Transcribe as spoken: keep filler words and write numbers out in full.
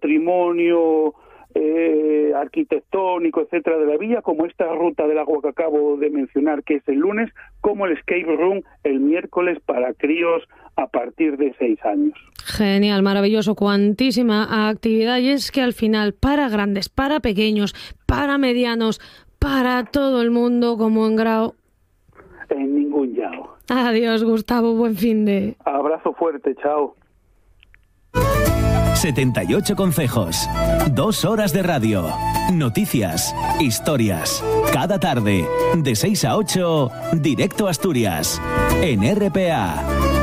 patrimonio eh, arquitectónico, etcétera, de la villa, como esta ruta del agua que acabo de mencionar, que es el lunes, como el escape room el miércoles para críos a partir de seis años. Genial, maravilloso, cuantísima actividad, y es que al final, para grandes, para pequeños, para medianos, para todo el mundo, como en Grau, en ningún yao. Adiós, Gustavo, buen fin de... Abrazo fuerte, chao. setenta y ocho consejos, dos horas de radio, noticias, historias, cada tarde, de seis a ocho, Directo Asturias, en R P A.